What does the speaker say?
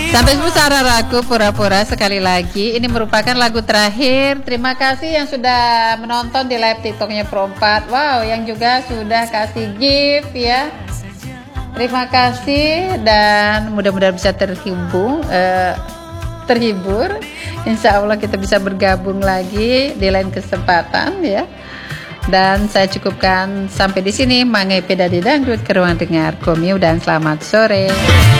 Sampai saudaraku, pura-pura sekali lagi. Ini merupakan lagu terakhir. Terima kasih yang sudah menonton di live TikToknya Pro4. Wow, yang juga sudah kasih gift ya. Terima kasih dan mudah-mudahan bisa terhibur. Insya Allah kita bisa bergabung lagi di lain kesempatan ya. Dan saya cukupkan sampai di sini. Mangai Peda di Dangdut ke ruang dengar Komiu dan selamat sore.